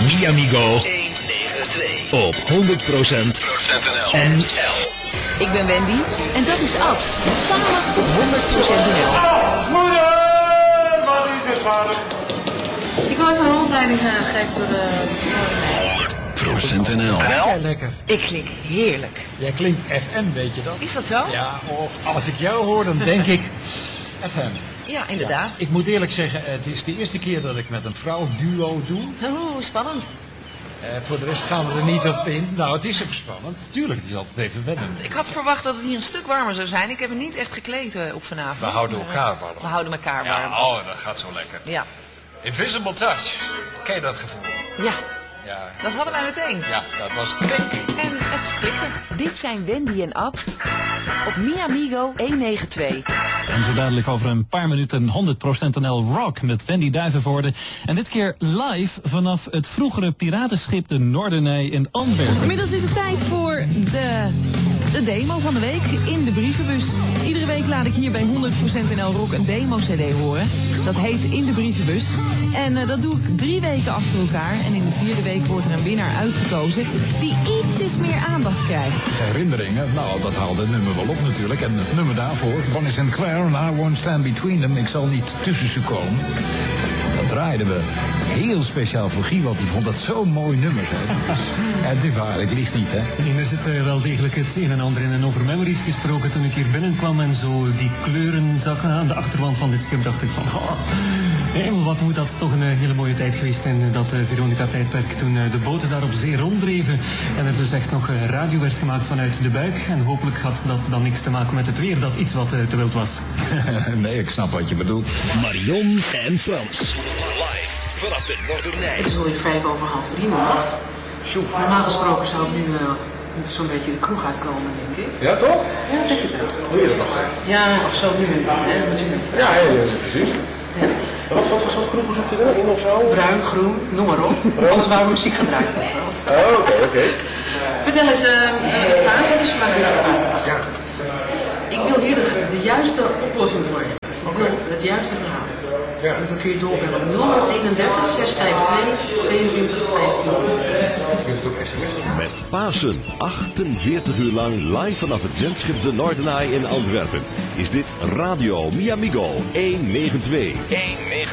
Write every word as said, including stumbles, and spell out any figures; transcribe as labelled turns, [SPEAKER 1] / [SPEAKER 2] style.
[SPEAKER 1] Miamigo honderdnegenentwintig op honderd procent N L.
[SPEAKER 2] Ik ben Wendy en dat is Ad. Samen op honderd procent N L.
[SPEAKER 3] Moeder, wat is het, vader?
[SPEAKER 4] Ik wil even een rondleiding uh, geven door de...
[SPEAKER 1] honderd procent N L.
[SPEAKER 5] Ja, lekker.
[SPEAKER 2] Ik klink heerlijk.
[SPEAKER 5] Jij klinkt F M, weet je dat?
[SPEAKER 2] Is dat zo?
[SPEAKER 5] Ja, of als ik jou hoor, dan denk ik F M.
[SPEAKER 2] Ja, inderdaad.
[SPEAKER 5] Ja, ik moet eerlijk zeggen, het is de eerste keer dat ik met een vrouw duo doe.
[SPEAKER 2] Oeh, spannend.
[SPEAKER 5] Uh, voor de rest gaan we er niet op in. Nou, het is ook spannend. Tuurlijk, het is altijd even wennen.
[SPEAKER 2] Ik had verwacht dat het hier een stuk warmer zou zijn. Ik heb me niet echt gekleed uh, op vanavond.
[SPEAKER 6] We houden elkaar warm.
[SPEAKER 2] We houden elkaar warm.
[SPEAKER 6] Ja, oh, dat gaat zo lekker.
[SPEAKER 2] Ja.
[SPEAKER 6] Invisible touch. Ken je dat gevoel?
[SPEAKER 2] Ja.
[SPEAKER 6] Ja.
[SPEAKER 2] Dat hadden wij meteen.
[SPEAKER 6] Ja, dat was klik.
[SPEAKER 2] En het klikte. Dit zijn Wendy en Ad op Miamigo honderdnegenentwintig.
[SPEAKER 7] En zo dadelijk over een paar minuten honderd procent N L Rock met Wendy Duivenvoorde. En dit keer live vanaf het vroegere piratenschip de Noorderney in Antwerpen.
[SPEAKER 8] Inmiddels is het tijd voor de, de demo van de week in de brievenbus. Iedere week laat ik hier bij honderd procent N L Rock een demo-cd horen. Dat heet In de brievenbus. En uh, dat doe ik drie weken achter elkaar. En in de vierde week wordt er een winnaar uitgekozen die ietsjes meer aandacht krijgt.
[SPEAKER 9] Herinneringen, nou dat haalt het nummer wel op natuurlijk. En het nummer daarvoor, Bonnie Sinclair en I Won't Stand Between Them. Ik zal niet tussen ze komen. Dat draaiden we heel speciaal voor Guy, want die vond dat zo'n mooi nummer. Het is waar, ik lieg niet, hè.
[SPEAKER 10] En er zit uh, wel degelijk het een en ander in. En over memories gesproken, toen ik hier binnenkwam en zo die kleuren zag aan de achterwand van dit schip, dacht ik van... Oh, hemel, wat moet dat toch een uh, hele mooie tijd geweest zijn, dat uh, Veronica-tijdperk, toen uh, de boten daar op zee ronddreven en er dus echt nog uh, radio werd gemaakt vanuit de buik. En hopelijk had dat dan niks te maken met het weer, dat iets wat uh, te wild was.
[SPEAKER 9] Nee, ik snap wat je bedoelt.
[SPEAKER 1] Marion en Frans. Live vanaf de Noorderney.
[SPEAKER 4] Het is alweer vijf over half drie, maar wacht. Normaal gesproken zou ik nu uh, zo'n beetje de kroeg uitkomen, denk ik.
[SPEAKER 3] Ja, toch?
[SPEAKER 4] Ja, denk ik wel.
[SPEAKER 3] Doe je dat nog?
[SPEAKER 4] Ja, of zo nu en dan, hè, natuurlijk.
[SPEAKER 3] Ja, ja, ja, precies.
[SPEAKER 4] Ja.
[SPEAKER 3] Wat, wat voor soort kroegen zoek je erin of zo?
[SPEAKER 4] Bruin, groen, noem maar op. Alles waar muziek gedraaid wordt.
[SPEAKER 3] Oh, oké, oké. Okay.
[SPEAKER 4] Vertel eens, uh, uh, Klaas, het is vandaag de ja. Ik wil hier de, de juiste oplossing voor je. Ik wil het juiste verhaal. Ja. En dan kun je doorbellen op nul eenendertig zes vijf twee tweeëntwintig vijftien.
[SPEAKER 11] Met Pasen, achtenveertig uur lang live vanaf het zendschip de Noorderney in Antwerpen, is dit Radio Miamigo honderdnegenentwintig.